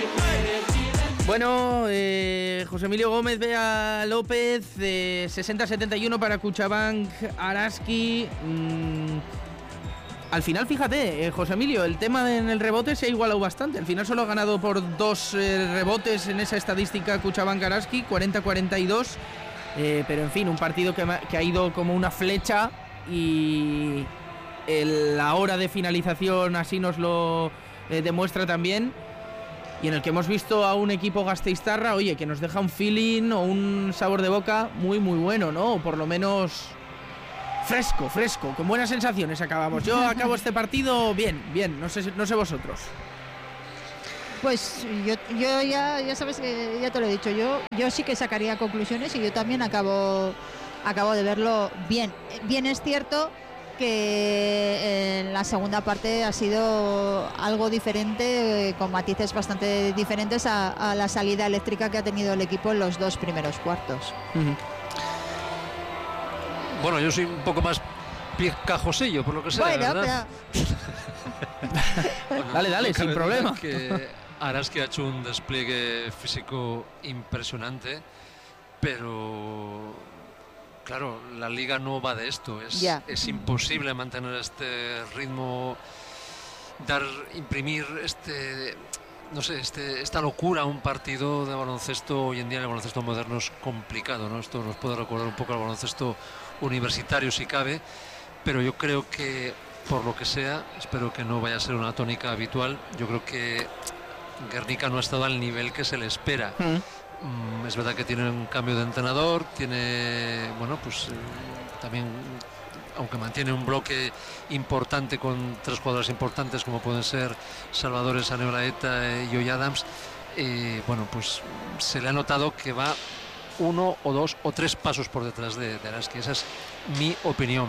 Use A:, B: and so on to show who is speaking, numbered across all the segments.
A: Bueno, José Emilio Gómez, Bea López, 60-71 para Cuchabank Araski. Al final, fíjate, José Emilio, el tema en el rebote se ha igualado bastante. Al final solo ha ganado por 2 rebotes en esa estadística Cuchabank Araski, 40-42. Pero en fin, un partido que ha ido como una flecha y la hora de finalización así nos lo demuestra también. Y en el que hemos visto a un equipo gasteiztarra, oye, que nos deja un feeling o un sabor de boca muy, muy bueno, ¿no? O por lo menos fresco, con buenas sensaciones acabamos. Yo acabo este partido bien, no sé vosotros.
B: Pues yo ya sabes que ya te lo he dicho, yo sí que sacaría conclusiones y yo también acabo de verlo bien. Bien es cierto que en la segunda parte ha sido algo diferente, con matices bastante diferentes a la salida eléctrica que ha tenido el equipo en los 2 primeros cuartos.
A: Uh-huh.
C: Bueno, yo soy un poco más picajosillo, por lo que sea,
B: bueno,
C: ¿verdad?
B: Pero...
A: Bueno, dale, sin problema.
C: Que Araski ha hecho un despliegue físico impresionante, pero... Claro, la liga no va de esto, es imposible mantener este ritmo, imprimir esta locura a un partido de baloncesto. Hoy en día en el baloncesto moderno es complicado, ¿no? Esto nos puede recordar un poco al baloncesto universitario si cabe, pero yo creo que, por lo que sea, espero que no vaya a ser una tónica habitual. Yo creo que Guernica no ha estado al nivel que se le espera. Es verdad que tiene un cambio de entrenador, tiene, bueno, pues también, aunque mantiene un bloque importante con 3 jugadores importantes como pueden ser Salvador Saneolaeta y Joy Adams, bueno, pues se le ha notado que va 1 o 2 o 3 pasos por detrás de Araski. Esa es mi opinión.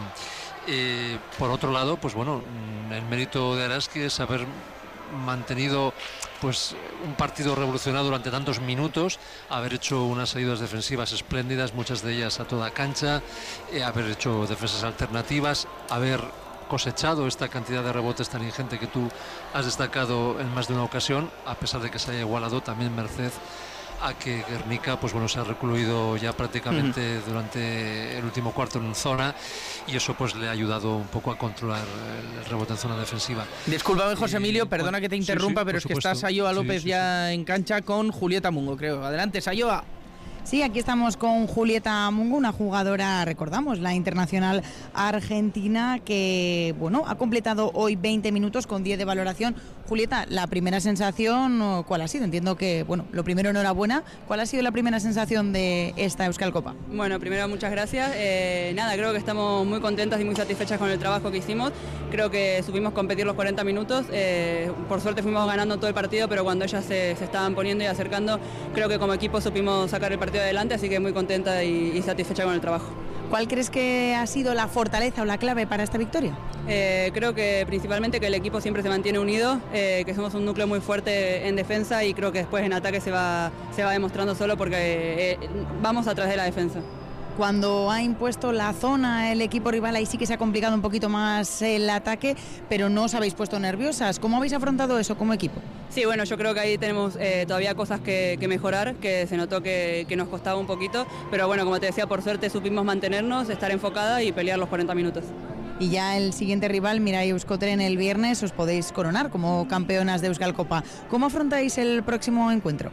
C: Por otro lado, pues bueno, el mérito de Araski es haber mantenido pues un partido revolucionado durante tantos minutos, haber hecho unas salidas defensivas espléndidas, muchas de ellas a toda cancha, haber hecho defensas alternativas, haber cosechado esta cantidad de rebotes tan ingente que tú has destacado en más de una ocasión, a pesar de que se haya igualado también merced a que Guernica pues bueno, se ha recluido ya prácticamente durante el último cuarto en zona, y eso pues le ha ayudado un poco a controlar el rebote en zona defensiva.
A: Discúlpame, José Emilio, perdona que te interrumpa, pero es que está Sayoa López ya en cancha con Julieta Mungo, creo. Adelante, Sayoa.
D: Sí, aquí estamos con Julieta Mungo, una jugadora, recordamos, la internacional argentina que, bueno, ha completado hoy 20 minutos con 10 de valoración. Julieta, la primera sensación, ¿cuál ha sido? Entiendo que, bueno, lo primero, enhorabuena. ¿Cuál ha sido la primera sensación de esta Euskal Copa?
E: Bueno, primero, muchas gracias. Nada, creo que estamos muy contentas y muy satisfechas con el trabajo que hicimos. Creo que supimos competir los 40 minutos. Por suerte fuimos ganando todo el partido, pero cuando ellas se estaban poniendo y acercando, creo que como equipo supimos sacar el partido adelante, así que muy contenta y satisfecha con el trabajo.
D: ¿Cuál crees que ha sido la fortaleza o la clave para esta victoria?
E: Creo que principalmente que el equipo siempre se mantiene unido, que somos un núcleo muy fuerte en defensa, y creo que después en ataque se va demostrando solo porque vamos atrás de la defensa.
D: Cuando ha impuesto la zona el equipo rival, ahí sí que se ha complicado un poquito más el ataque, pero no os habéis puesto nerviosas. ¿Cómo habéis afrontado eso como equipo?
E: Sí, bueno, yo creo que ahí tenemos todavía cosas que mejorar, que se notó que nos costaba un poquito, pero bueno, como te decía, por suerte supimos mantenernos, estar enfocada y pelear los 40 minutos.
D: Y ya el siguiente rival, Mirai Euskotren, el viernes os podéis coronar como campeonas de Euskal Copa. ¿Cómo afrontáis el próximo encuentro?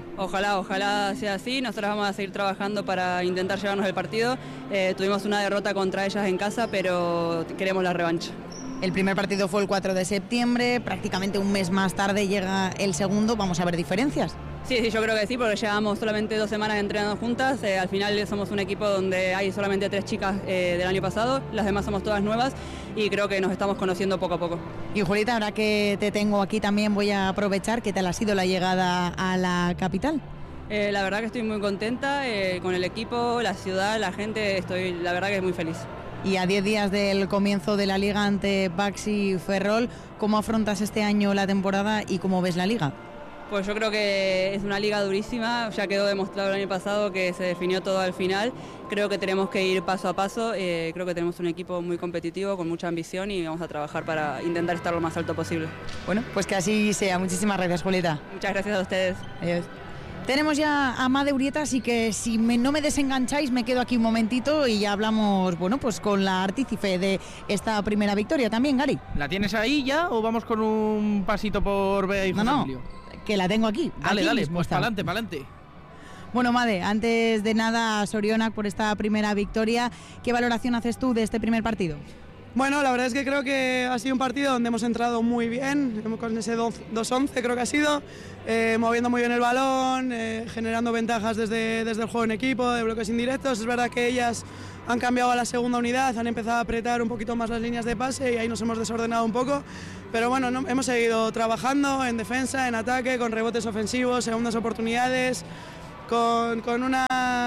E: Ojalá sea así. Nosotros vamos a seguir trabajando para intentar llevarnos el partido. Tuvimos una derrota contra ellas en casa, pero queremos la revancha.
D: El primer partido fue el 4 de septiembre, prácticamente un mes más tarde llega el segundo. ¿Vamos a ver diferencias?
E: Sí, yo creo que sí, porque llevamos solamente 2 semanas entrenando juntas. Al final somos un equipo donde hay solamente 3 chicas del año pasado, las demás somos todas nuevas, y creo que nos estamos conociendo poco a poco.
D: Y Julieta, ahora que te tengo aquí también voy a aprovechar. ¿Qué tal ha sido la llegada a la capital?
E: La verdad que estoy muy contenta con el equipo, la ciudad, la gente, la verdad que muy feliz.
D: Y a 10 días del comienzo de la liga ante Baxi Ferrol, ¿cómo afrontas este año la temporada y cómo ves la liga?
E: Pues yo creo que es una liga durísima, ya quedó demostrado el año pasado que se definió todo al final. Creo que tenemos que ir paso a paso, creo que tenemos un equipo muy competitivo, con mucha ambición y vamos a trabajar para intentar estar lo más alto posible.
D: Bueno, pues que así sea. Muchísimas gracias, Julieta.
E: Muchas gracias a ustedes.
D: Adiós. Tenemos ya a Made Urieta, así que si no me desengancháis me quedo aquí un momentito y ya hablamos, bueno, pues con la artífice de esta primera victoria también, Gary.
A: ¿La tienes ahí ya o vamos con un pasito por Bea y José Emilio?
D: Que la tengo aquí.
A: Dale,
D: aquí
A: dale,
D: mismo
A: pues
D: está.
A: pa'lante, pa'lante.
D: Bueno, Made, antes de nada, Sorionak por esta primera victoria. ¿Qué valoración haces tú de este primer partido?
F: Bueno, la verdad es que creo que ha sido un partido donde hemos entrado muy bien, con ese 2-11 creo que ha sido, moviendo muy bien el balón, generando ventajas desde el juego en equipo, de bloques indirectos. Es verdad que ellas han cambiado a la segunda unidad, han empezado a apretar un poquito más las líneas de pase y ahí nos hemos desordenado un poco. Pero bueno, hemos seguido trabajando en defensa, en ataque, con rebotes ofensivos, segundas oportunidades, con una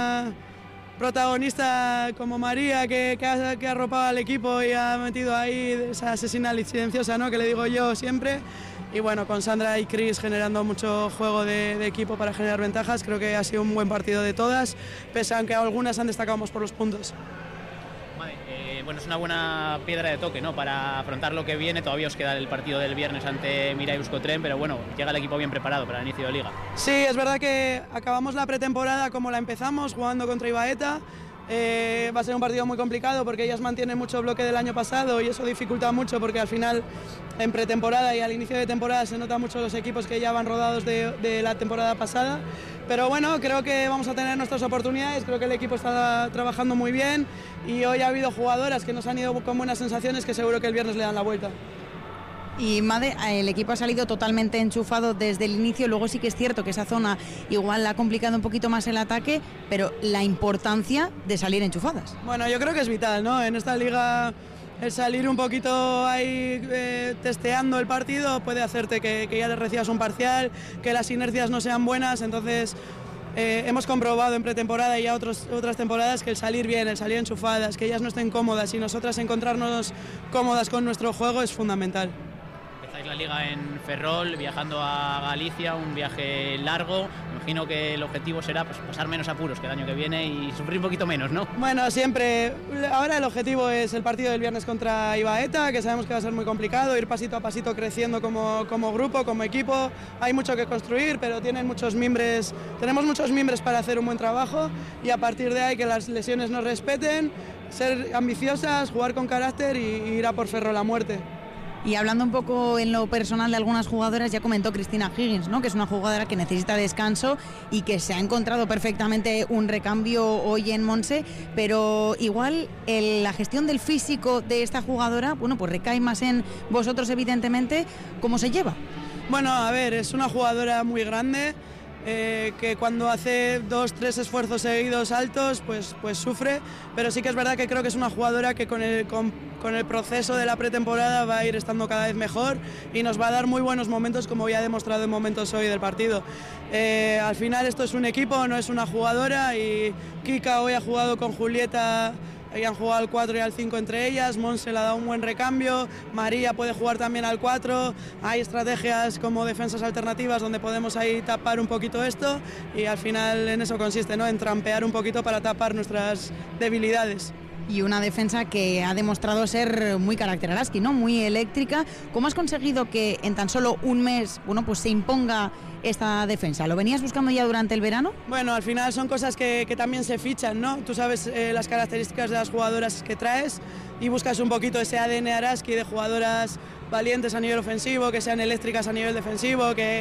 F: protagonista como María que ha arropado al equipo y ha metido ahí esa asesina silenciosa, ¿no?, que le digo yo siempre. Y bueno, con Sandra y Chris generando mucho juego de equipo para generar ventajas. Creo que ha sido un buen partido de todas, pese a que algunas han destacado más por los puntos.
G: Bueno, es una buena piedra de toque, ¿no?, para afrontar lo que viene. Todavía os queda el partido del viernes ante Mirai Euskotren, pero bueno, llega el equipo bien preparado para el inicio de liga.
F: Sí, es verdad que acabamos la pretemporada como la empezamos, jugando contra Ibaeta. Va a ser un partido muy complicado porque ellas mantienen mucho bloque del año pasado y eso dificulta mucho porque al final en pretemporada y al inicio de temporada se nota mucho los equipos que ya van rodados de la temporada pasada. Pero bueno, creo que vamos a tener nuestras oportunidades, creo que el equipo está trabajando muy bien y hoy ha habido jugadoras que nos han ido con buenas sensaciones que seguro que el viernes le dan la vuelta.
D: Y Made, el equipo ha salido totalmente enchufado desde el inicio. Luego sí que es cierto que esa zona igual la ha complicado un poquito más el ataque, pero la importancia de salir enchufadas.
F: Bueno, yo creo que es vital, ¿no? En esta liga el salir un poquito ahí testeando el partido puede hacerte que ya te recibas un parcial, que las inercias no sean buenas. Entonces hemos comprobado en pretemporada y ya otras temporadas que el salir bien, el salir enchufadas, que ellas no estén cómodas y nosotras encontrarnos cómodas con nuestro juego es fundamental.
G: La liga en Ferrol, viajando a Galicia, un viaje largo. Me imagino que el objetivo será pues, pasar menos apuros que el año que viene y sufrir un poquito menos, ¿no?
F: Bueno, siempre. Ahora el objetivo es el partido del viernes contra Ibaeta, que sabemos que va a ser muy complicado, ir pasito a pasito creciendo como grupo, como equipo. Hay mucho que construir, pero tenemos muchos mimbres para hacer un buen trabajo y a partir de ahí que las lesiones nos respeten, ser ambiciosas, jugar con carácter y ir a por Ferrol a muerte.
D: Y hablando un poco en lo personal de algunas jugadoras, ya comentó Cristina Higgins, ¿no?, que es una jugadora que necesita descanso y que se ha encontrado perfectamente un recambio hoy en Monse, pero igual la gestión del físico de esta jugadora, bueno, pues recae más en vosotros evidentemente. ¿Cómo se lleva?
F: Bueno, a ver, es una jugadora muy grande, que cuando hace 2-3 esfuerzos seguidos altos pues sufre, pero sí que es verdad que creo que es una jugadora que con el proceso de la pretemporada va a ir estando cada vez mejor y nos va a dar muy buenos momentos, como ya ha demostrado en momentos hoy del partido. Al final esto es un equipo, no es una jugadora, y Kika hoy ha jugado con Julieta y han jugado al 4 y al 5 entre ellas. Monse le ha dado un buen recambio, María puede jugar también al 4, hay estrategias como defensas alternativas donde podemos ahí tapar un poquito esto y al final en eso consiste, ¿no?, en trampear un poquito para tapar nuestras debilidades.
D: Y una defensa que ha demostrado ser muy Carácter Araski, ¿no?, muy eléctrica. ¿Cómo has conseguido que en tan solo un mes, bueno, pues se imponga esta defensa? ¿Lo venías buscando ya durante el verano?
F: Bueno, al final son cosas que también se fichan, ¿no? Tú sabes las características de las jugadoras que traes y buscas un poquito ese ADN Araski de jugadoras valientes a nivel ofensivo, que sean eléctricas a nivel defensivo, que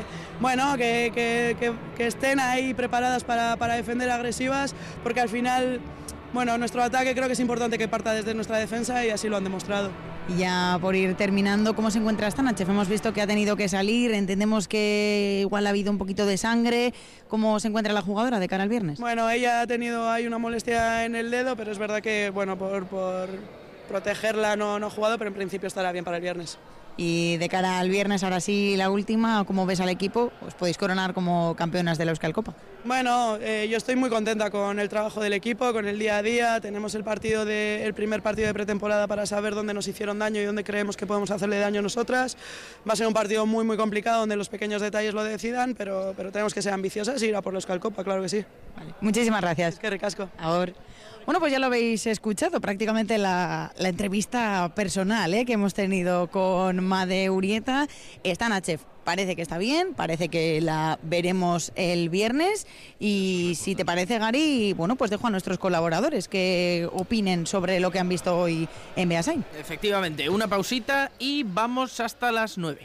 F: estén ahí preparadas para defender agresivas, porque al final, bueno, nuestro ataque creo que es importante que parta desde nuestra defensa y así lo han demostrado.
D: Y ya por ir terminando, ¿cómo se encuentra Stanachev? Hemos visto que ha tenido que salir, entendemos que igual ha habido un poquito de sangre. ¿Cómo se encuentra la jugadora de cara al viernes?
F: Bueno, ella ha tenido ahí una molestia en el dedo, pero es verdad que, bueno, por protegerla no ha jugado, pero en principio estará bien para el viernes.
D: Y de cara al viernes, ahora sí, la última, ¿cómo ves al equipo? Os podéis coronar como campeonas de la Euskal Copa.
F: Bueno, yo estoy muy contenta con el trabajo del equipo, con el día a día. Tenemos el primer partido de pretemporada para saber dónde nos hicieron daño y dónde creemos que podemos hacerle daño a nosotras. Va a ser un partido muy muy complicado donde los pequeños detalles lo decidan, pero tenemos que ser ambiciosas y ir a por la Euskal Copa, claro que sí.
D: Vale. Muchísimas gracias.
F: Es que ricasco.
D: Ahora. Bueno, pues ya lo habéis escuchado, prácticamente la entrevista personal que hemos tenido con Made Urieta. Está Nachev, parece que está bien, parece que la veremos el viernes y si te parece, Gary, bueno, pues dejo a nuestros colaboradores que opinen sobre lo que han visto hoy en Beasain.
A: Efectivamente, una pausita y vamos hasta las 9.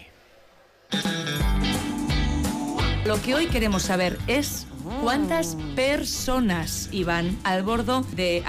H: Lo que hoy queremos saber es cuántas personas iban a bordo de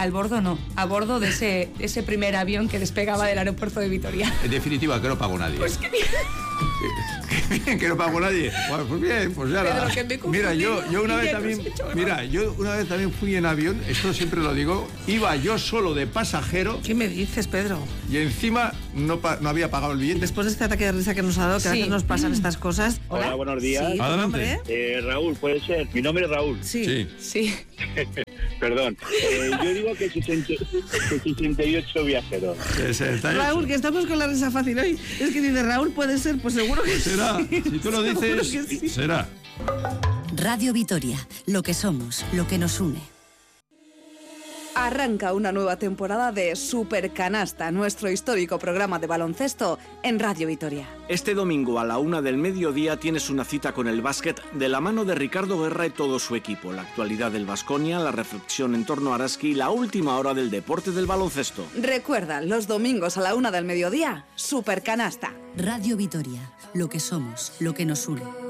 H: ese primer avión que despegaba del aeropuerto de Vitoria.
I: En definitiva, que no pagó nadie.
H: Pues que
I: bien, que no pagó nadie. Bueno, pues bien, pues ya. Mira, yo una vez también fui en avión, esto siempre lo digo, iba yo solo de pasajero.
J: ¿Qué me dices, Pedro?
I: Y encima no había pagado el billete.
J: Después de este ataque de risa que nos ha dado, que a veces nos pasan estas cosas.
K: Hola, buenos días.
J: Sí,
I: adelante.
K: Raúl, puede ser. Mi nombre es Raúl.
J: Sí.
K: Perdón. Yo digo que 68 viajeros.
I: 68.
J: Raúl, que estamos con la risa fácil hoy. Es que dice Raúl, puede ser, pues seguro que
I: será.
J: Sí.
I: Si tú lo dices,
J: Sí.
I: será.
L: Radio Vitoria, lo que somos, lo que nos une.
M: Arranca una nueva temporada de Supercanasta, nuestro histórico programa de baloncesto en Radio Vitoria.
N: Este domingo a la 1 del mediodía tienes una cita con el básquet de la mano de Ricardo Guerra y todo su equipo. La actualidad del Baskonia, la reflexión en torno a Araski y la última hora del deporte del baloncesto.
M: Recuerda, los domingos a la 1 del mediodía, Supercanasta.
L: Radio Vitoria, lo que somos, lo que nos une.